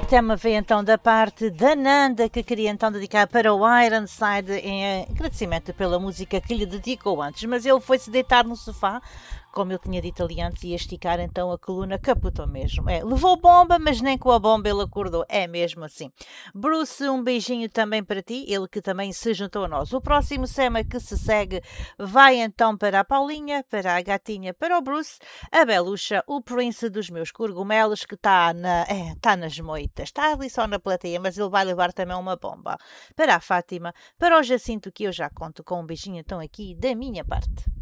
tema veio então da parte da Nanda, que queria então dedicar para o Ironside em agradecimento pela música que lhe dedicou antes, mas ele foi-se deitar no sofá, como eu tinha dito ali antes, e a esticar então a coluna, capotou mesmo. Levou bomba, mas nem com a bomba ele acordou, é mesmo assim. Bruce, um beijinho também para ti, ele que também se juntou a nós. O próximo tema que se segue vai então para a Paulinha, para a gatinha, para o Bruce, a Belucha, o Prince dos meus cogumelos, que está nas moitas, está ali só na plateia, mas ele vai levar também uma bomba. Para a Fátima, para o Jacinto, que eu já conto com um beijinho então aqui da minha parte.